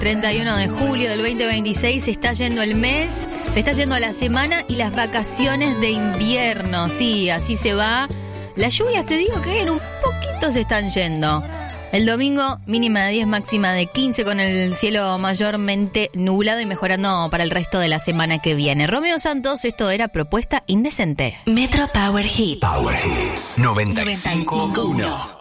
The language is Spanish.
31 de julio del 2026, se está yendo el mes, se está yendo la semana y las vacaciones de invierno. Sí, así se va. Las lluvias, te digo que en un poquito se están yendo. El domingo, mínima de 10, máxima de 15, con el cielo mayormente nublado y mejorando para el resto de la semana que viene. Romeo Santos, esto era Propuesta Indecente. Metro Power Hits. Power Hits 95.1.